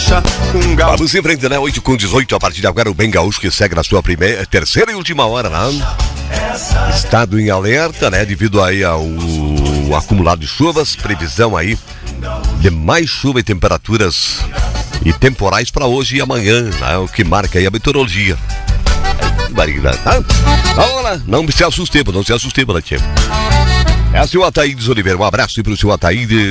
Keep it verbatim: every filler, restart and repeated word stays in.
marcha, um gaúcho. Vamos em frente, né? oito com dezoito, a partir de agora o Bem Gaúcho que segue na sua primeira, terceira e última hora, né? Estado em alerta, né? Devido aí ao acumulado de chuvas, previsão aí de mais chuva e temperaturas e temporais para hoje e amanhã, né? O que marca aí a meteorologia. Barriga, tá? Vamos lá, não se assustemos, não se assustemos, né, tia? É o seu Ataídes Oliveira, um abraço aí pro seu Ataídes.